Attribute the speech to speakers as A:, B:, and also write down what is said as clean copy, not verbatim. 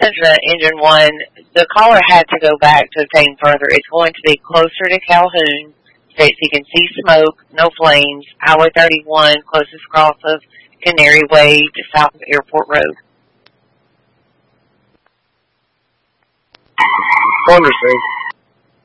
A: Cessna Engine 1, the caller had to go back to obtain further. It's going to be closer to Calhoun. States he can see smoke, no flames. Highway 31, closest cross of Canary Way to south of Airport Road.
B: Understood.